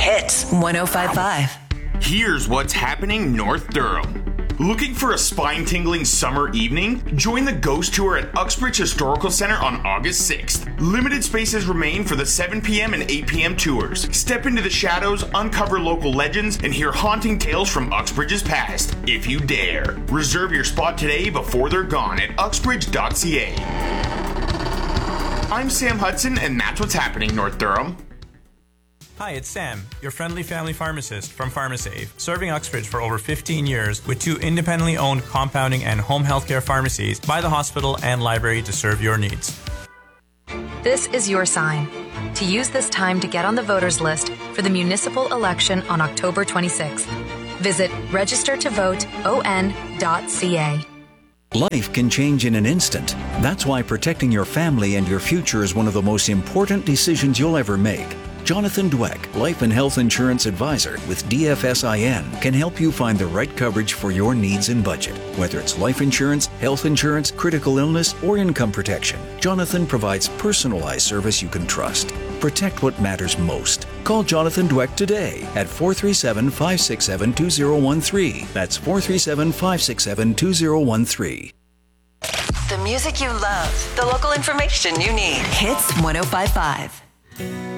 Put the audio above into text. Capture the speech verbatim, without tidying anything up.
Hits one oh five point five. Here's what's happening North Durham. Looking for a spine-tingling summer evening? Join the Ghost Tour at Uxbridge Historical Center on August sixth. Limited spaces remain for the seven p.m. and eight p.m. tours. Step into the shadows, uncover local legends, and hear haunting tales from Uxbridge's past, if you dare. Reserve your spot today before they're gone at uxbridge dot c a. I'm Sam Hudson, and that's what's happening North Durham. Hi, it's Sam, your friendly family pharmacist from PharmaSave, serving Uxbridge for over fifteen years with two independently owned compounding and home healthcare pharmacies by the hospital and library to serve your needs. This is your sign to use this time to get on the voters list for the municipal election on October twenty-sixth. Visit register to vote o n dot c a. Life can change in an instant. That's why protecting your family and your future is one of the most important decisions you'll ever make. Jonathan Dweck, Life and Health Insurance Advisor with D F S I N, can help you find the right coverage for your needs and budget. Whether it's life insurance, health insurance, critical illness, or income protection, Jonathan provides personalized service you can trust. Protect what matters most. Call Jonathan Dweck today at four three seven, five six seven, two zero one three. That's four three seven, five six seven, two zero one three. The music you love. The local information you need. Hits one oh five point five.